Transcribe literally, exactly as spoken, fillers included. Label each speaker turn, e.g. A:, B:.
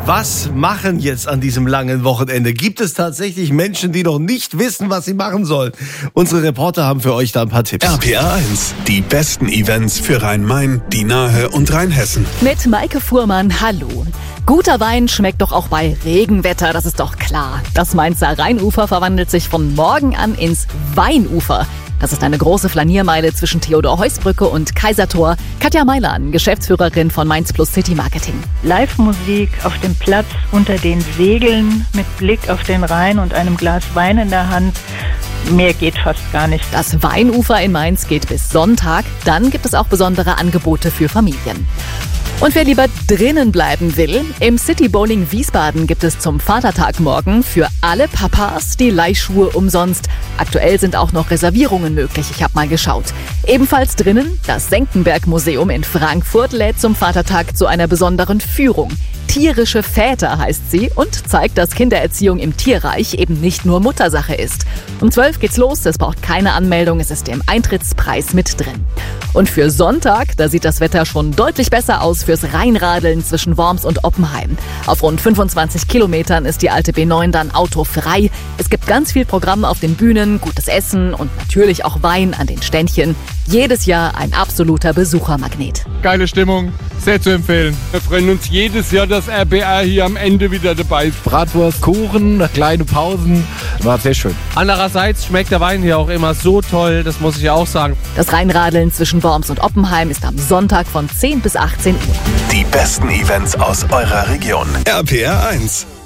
A: Was machen jetzt an diesem langen Wochenende? Gibt es tatsächlich Menschen, die noch nicht wissen, was sie machen sollen? Unsere Reporter haben für euch da ein paar Tipps.
B: R P R eins, die besten Events für Rhein-Main, die Nahe und Rheinhessen.
C: Mit Maike Fuhrmann, hallo. Guter Wein schmeckt doch auch bei Regenwetter, das ist doch klar. Das Mainzer Rheinufer verwandelt sich von morgen an ins Weinufer. Das ist eine große Flaniermeile zwischen Theodor-Heuss-Brücke und Kaisertor. Katja Meilan, Geschäftsführerin von Mainz Plus City Marketing.
D: Live-Musik auf dem Platz unter den Segeln mit Blick auf den Rhein und einem Glas Wein in der Hand. Mehr geht fast gar nicht.
C: Das Weinufer in Mainz geht bis Sonntag. Dann gibt es auch besondere Angebote für Familien. Und wer lieber drinnen bleiben will, im City Bowling Wiesbaden gibt es zum Vatertag morgen für alle Papas die Leihschuhe umsonst. Aktuell sind auch noch Reservierungen möglich, ich habe mal geschaut. Ebenfalls drinnen, das Senckenberg-Museum in Frankfurt lädt zum Vatertag zu einer besonderen Führung. Tierische Väter heißt sie und zeigt, dass Kindererziehung im Tierreich eben nicht nur Muttersache ist. Um zwölf geht's los, es braucht keine Anmeldung, es ist im Eintrittspreis mit drin. Und für Sonntag, da sieht das Wetter schon deutlich besser aus fürs Rheinradeln zwischen Worms und Oppenheim. Auf rund fünfundzwanzig Kilometern ist die alte B neun dann autofrei. Es gibt ganz viel Programm auf den Bühnen, gutes Essen und natürlich auch Wein an den Ständchen. Jedes Jahr ein absoluter Besuchermagnet.
E: Geile Stimmung, sehr zu empfehlen. Wir freuen uns jedes Jahr, dass R B R hier am Ende wieder dabei ist.
F: Bratwurst, Kuchen, kleine Pausen, war sehr schön.
G: Andererseits schmeckt der Wein hier auch immer so toll, das muss ich ja auch sagen.
C: Das Rheinradeln zwischen Worms und Oppenheim ist am Sonntag von zehn bis achtzehn Uhr.
B: Die besten Events aus eurer Region. R P R eins.